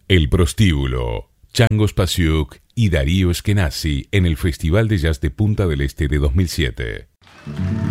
El Prostíbulo, Chango Spasiuk y Darío Eskenazi en el Festival de Jazz de Punta del Este de 2007.